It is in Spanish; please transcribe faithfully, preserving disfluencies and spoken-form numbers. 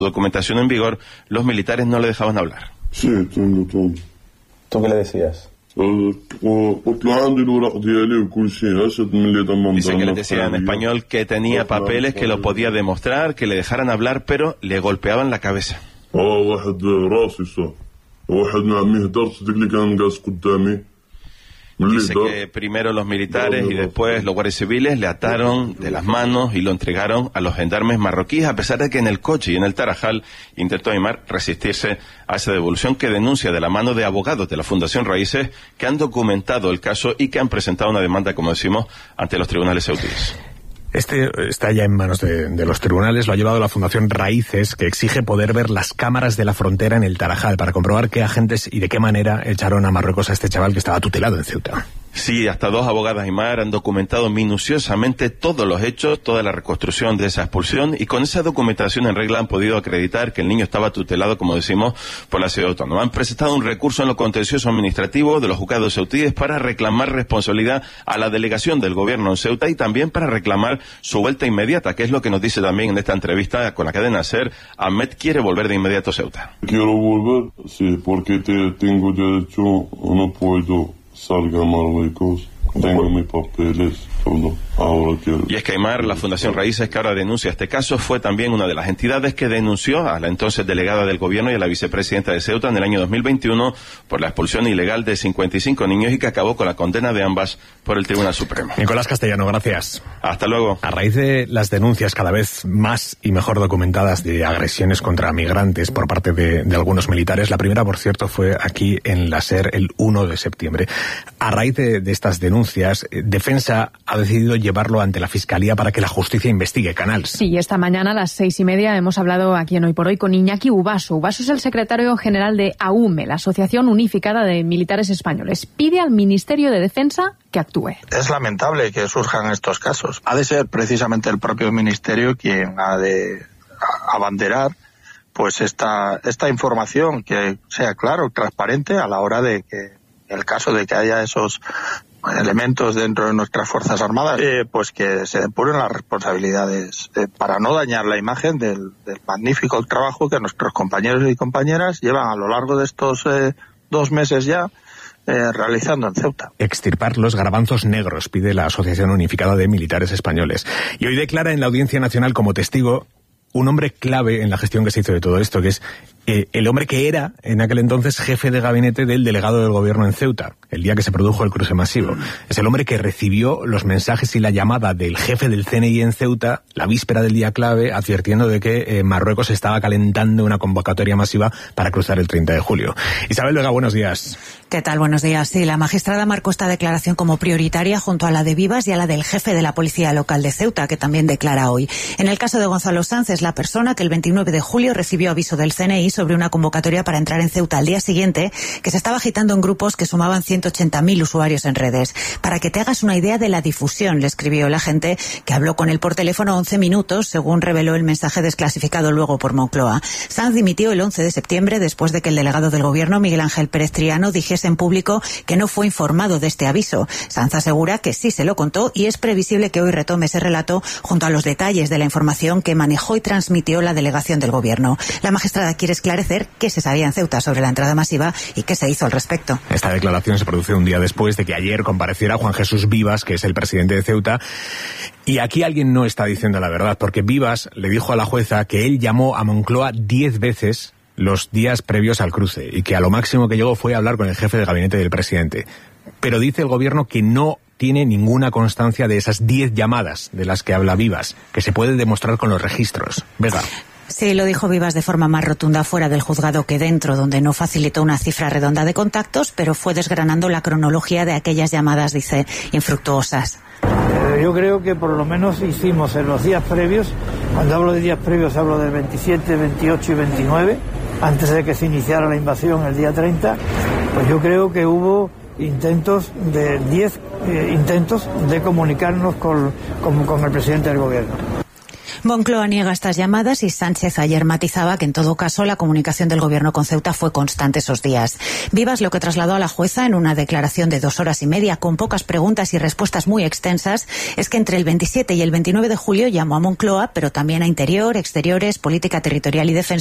documentación en vigor, los militares no le dejaban hablar. Sí, tengo todo. ¿Tú qué le decías? Dice que les decía en español que tenía papeles, que lo podía demostrar, que le dejaran hablar, pero le golpeaban la cabeza. Dice que primero los militares y después los guardias civiles le ataron de las manos y lo entregaron a los gendarmes marroquíes, a pesar de que en el coche y en el Tarajal intentó Aimar resistirse a esa devolución, que denuncia de la mano de abogados de la Fundación Raíces que han documentado el caso y que han presentado una demanda, como decimos, ante los tribunales saudíes. Este está ya en manos de, de los tribunales, lo ha llevado la Fundación Raíces, que exige poder ver las cámaras de la frontera en el Tarajal para comprobar qué agentes y de qué manera echaron a Marruecos a este chaval que estaba tutelado en Ceuta. Sí, hasta dos abogadas Aimar han documentado minuciosamente todos los hechos, toda la reconstrucción de esa expulsión, y con esa documentación en regla han podido acreditar que el niño estaba tutelado, como decimos, por la ciudad autónoma. Han presentado un recurso en lo contencioso administrativo de los juzgados ceutíes para reclamar responsabilidad a la delegación del gobierno en Ceuta y también para reclamar su vuelta inmediata, que es lo que nos dice también en esta entrevista con la cadena SER. Ahmed quiere volver de inmediato a Ceuta. Quiero volver, sí, porque te tengo derecho, no puedo salga a Marruecos, tengo mis papeles, todo. Ahora quiero. Y es que Aimar, la Fundación Raíces, que ahora denuncia este caso, fue también una de las entidades que denunció a la entonces delegada del gobierno y a la vicepresidenta de Ceuta en el año dos mil veintiuno por la expulsión ilegal de cincuenta y cinco niños y que acabó con la condena de ambas por el Tribunal Supremo. Nicolás Castellano, gracias. Hasta luego. A raíz de las denuncias cada vez más y mejor documentadas de agresiones contra migrantes por parte de, de algunos militares, la primera, por cierto, fue aquí en la SER el uno de septiembre. A raíz de, de estas denuncias, Defensa ha decidido llevarlo ante la Fiscalía para que la justicia investigue Canals. Sí, esta mañana a las seis y media hemos hablado aquí en Hoy por Hoy con Iñaki Ubaso. Ubaso es el secretario general de AUME, la Asociación Unificada de Militares Españoles. Pide al Ministerio de Defensa que actúe. Es lamentable que surjan estos casos. Ha de ser precisamente el propio Ministerio quien ha de abanderar pues esta, esta información, que sea claro, transparente a la hora de que, en el caso de que haya esos elementos dentro de nuestras Fuerzas Armadas, eh, pues que se depuren las responsabilidades eh, para no dañar la imagen del, del magnífico trabajo que nuestros compañeros y compañeras llevan a lo largo de estos eh, dos meses ya eh, realizando en Ceuta. Extirpar los garbanzos negros, pide la Asociación Unificada de Militares Españoles. Y hoy declara en la Audiencia Nacional como testigo un hombre clave en la gestión que se hizo de todo esto, que es eh, el hombre que era en aquel entonces jefe de gabinete del delegado del gobierno en Ceuta, el día que se produjo el cruce masivo. Es el hombre que recibió los mensajes y la llamada del jefe del C N I en Ceuta la víspera del día clave, advirtiendo de que eh, Marruecos estaba calentando una convocatoria masiva para cruzar el treinta de julio. Isabel Vega, buenos días. ¿Qué tal? Buenos días. Sí, la magistrada marcó esta declaración como prioritaria junto a la de Vivas y a la del jefe de la Policía Local de Ceuta, que también declara hoy. En el caso de Gonzalo Sanz, es la persona que el veintinueve de julio recibió aviso del C N I sobre una convocatoria para entrar en Ceuta al día siguiente, que se estaba agitando en grupos que sumaban ciento ochenta mil usuarios en redes. Para que te hagas una idea de la difusión, le escribió el agente, que habló con él por teléfono once minutos, según reveló el mensaje desclasificado luego por Moncloa. Sanz dimitió el once de septiembre después de que el delegado del gobierno, Miguel Ángel Pérez Triano, dijese en público que no fue informado de este aviso. Sanz asegura que sí se lo contó y es previsible que hoy retome ese relato junto a los detalles de la información que manejó y transmitió la delegación del gobierno. La magistrada quiere esclarecer qué se sabía en Ceuta sobre la entrada masiva y qué se hizo al respecto. Esta declaración se produce un día después de que ayer compareciera Juan Jesús Vivas, que es el presidente de Ceuta. Y aquí alguien no está diciendo la verdad, porque Vivas le dijo a la jueza que él llamó a Moncloa diez veces los días previos al cruce y que a lo máximo que llegó fue a hablar con el jefe de gabinete del presidente. Pero dice el gobierno que no tiene ninguna constancia de esas diez llamadas de las que habla Vivas, que se puede demostrar con los registros. ¿Verdad? Sí, lo dijo Vivas de forma más rotunda fuera del juzgado que dentro, donde no facilitó una cifra redonda de contactos, pero fue desgranando la cronología de aquellas llamadas, dice, infructuosas. Eh, yo creo que por lo menos hicimos en los días previos, cuando hablo de días previos hablo del veintisiete, veintiocho y veintinueve, antes de que se iniciara la invasión el día treinta, pues yo creo que hubo intentos de diez eh, intentos de comunicarnos con, con, con el presidente del gobierno. Moncloa niega estas llamadas y Sánchez ayer matizaba que en todo caso la comunicación del gobierno con Ceuta fue constante esos días. Vivas lo que trasladó a la jueza en una declaración de dos horas y media con pocas preguntas y respuestas muy extensas es que entre el veintisiete y el veintinueve de julio llamó a Moncloa, pero también a Interior, Exteriores, Política Territorial y Defensa